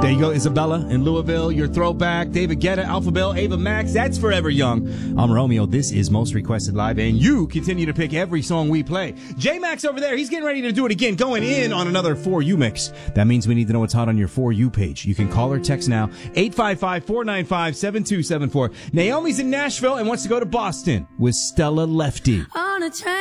There you go, Isabella in Louisville, your throwback. David Guetta, Alpha Bell, Ava Max, that's Forever Young. I'm Romeo, this is Most Requested Live, and you continue to pick every song we play. J-Max over there, he's getting ready to do it again, going in on another For You mix. That means we need to know what's hot on your For You page. You can call or text now, 855-495-7274. Naomi's in Nashville and wants to go to Boston with Stella Lefty. On a train.